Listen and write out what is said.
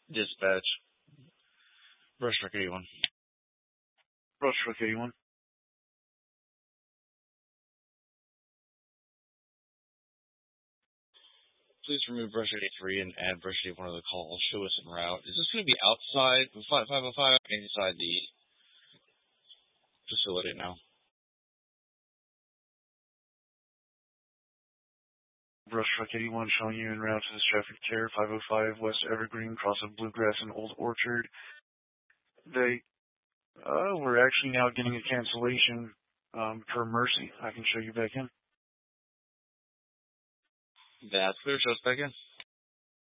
Dispatch. Brush truck 81. Brush truck 81. Please remove brush 83 and add brush 81 to the call. Show us en route. Is this going to be outside the 505 inside the facility now? Brush truck 81 showing you en route to this traffic care 505 West Evergreen, cross of Bluegrass and Old Orchard. We're actually now getting a cancellation per Mercy. I can show you back in. That's clear. Show us back in.